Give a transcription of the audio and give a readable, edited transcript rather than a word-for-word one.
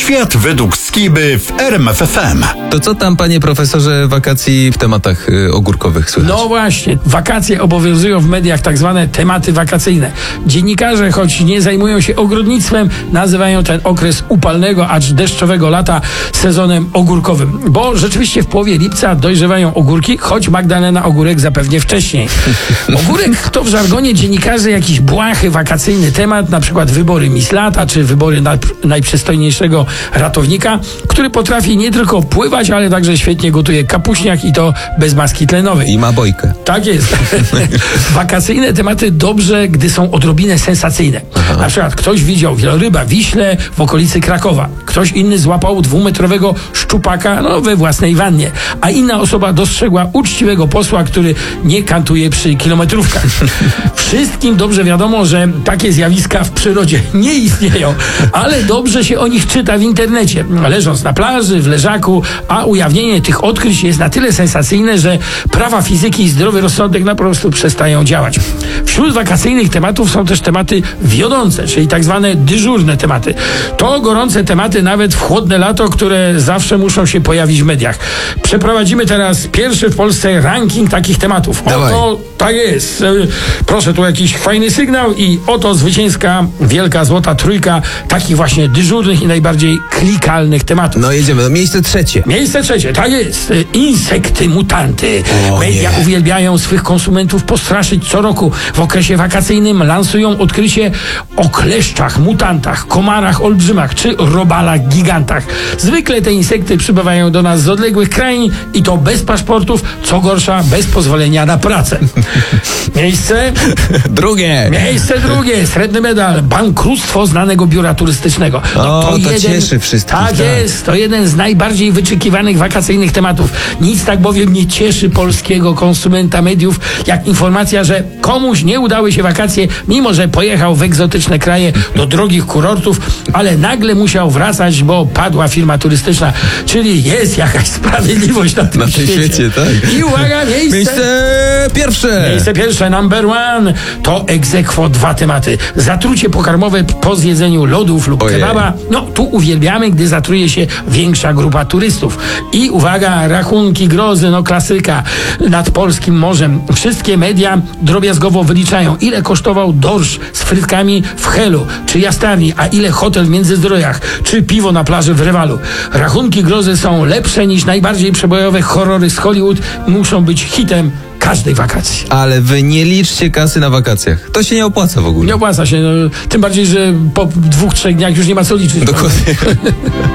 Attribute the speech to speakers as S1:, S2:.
S1: Świat według Skiby w RMF FM.
S2: To co tam, panie profesorze, wakacji w tematach ogórkowych słychać?
S3: No właśnie, wakacje obowiązują w mediach tak zwane tematy wakacyjne. Dziennikarze, choć nie zajmują się ogrodnictwem, nazywają ten okres upalnego, acz deszczowego lata sezonem ogórkowym. Bo rzeczywiście w połowie lipca dojrzewają ogórki, choć Magdalena Ogórek zapewnie wcześniej. Ogórek to w żargonie dziennikarzy jakiś błahy wakacyjny temat, na przykład wybory Miss Lata, czy wybory najprzystojniejszego ratownika, który potrafi nie tylko pływać, ale także świetnie gotuje kapuśniak i to bez maski tlenowej.
S2: I ma bojkę.
S3: Tak jest. Wakacyjne tematy dobrze, gdy są odrobinę sensacyjne. Aha. Na przykład ktoś widział wieloryba Wiśle w okolicy Krakowa. Ktoś inny złapał 2-metrowego szczupaka we własnej wannie. A inna osoba dostrzegła uczciwego posła, który nie kantuje przy kilometrówkach. Wszystkim dobrze wiadomo, że takie zjawiska w przyrodzie nie istnieją, ale dobrze się o nich czyta w internecie. Leżąc na plaży, w leżaku, a ujawnienie tych odkryć jest na tyle sensacyjne, że prawa fizyki i zdrowy rozsądek po prostu przestają działać. Wśród wakacyjnych tematów są też tematy wiodące, czyli tak zwane dyżurne tematy. To gorące tematy nawet w chłodne lato, które zawsze muszą się pojawić w mediach. Przeprowadzimy teraz pierwszy w Polsce ranking takich tematów. Oto tak jest. Proszę, tu jakiś fajny sygnał i oto zwycięska wielka złota trójka takich właśnie dyżurnych i najbardziej klikalnych tematów.
S2: No jedziemy. Miejsce trzecie.
S3: Miejsce trzecie, tak jest. Insekty mutanty. Media uwielbiają swych konsumentów postraszyć co roku. W okresie wakacyjnym lansują odkrycie o kleszczach, mutantach, komarach olbrzymach czy robalach gigantach. Zwykle te insekty przybywają do nas z odległych krain i to bez paszportów, co gorsza, bez pozwolenia na pracę. Miejsce
S2: drugie.
S3: Miejsce drugie. Srebrny medal. Bankructwo znanego biura turystycznego.
S2: To cieszy wszystkich.
S3: Tak jest. To jeden z najbardziej wyczekiwanych wakacyjnych tematów. Nic tak bowiem nie cieszy polskiego konsumenta mediów, jak informacja, że komuś nie udały się wakacje, mimo że pojechał w egzotyczne kraje do drogich kurortów, ale nagle musiał wracać, bo padła firma turystyczna. Czyli jest jakaś sprawiedliwość na tym
S2: świecie. Tak.
S3: I uwaga, miejsce
S2: pierwsze.
S3: Miejsce pierwsze, number one, to ex aequo dwa tematy. Zatrucie pokarmowe po zjedzeniu lodów lub kebaba. Tu uwielbiamy, gdy zatruje się większa grupa turystów. I uwaga, rachunki grozy, klasyka nad polskim morzem. Wszystkie media drobiazgowo wyliczają, ile kosztował dorsz z frytkami w Helu, czy Jastarni, a ile hotel w Międzyzdrojach, czy piwo na plaży w Rewalu. Rachunki grozy są lepsze niż najbardziej przebojowe horrory z Hollywood. Muszą być hitem każdej wakacji.
S2: Ale wy nie liczcie kasy na wakacjach. To się nie opłaca w ogóle.
S3: Nie opłaca się. Tym bardziej, że po 2-3 dniach już nie ma co liczyć.
S2: Dokładnie.